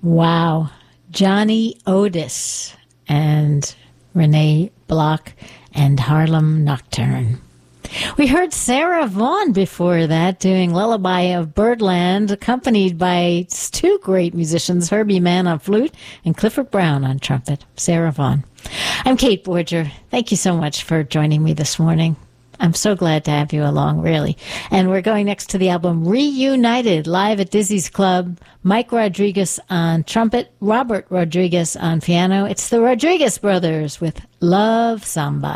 Wow. Johnny Otis and Renee Block and Harlem Nocturne. We heard Sarah Vaughan before that doing Lullaby of Birdland, accompanied by two great musicians, Herbie Mann on flute and Clifford Brown on trumpet. Sarah Vaughan. I'm Kate Borger. Thank you so much for joining me this morning. I'm so glad to have you along, really. And we're going next to the album Reunited, live at Dizzy's Club. Mike Rodriguez on trumpet, Robert Rodriguez on piano. It's the Rodriguez Brothers with Love Samba.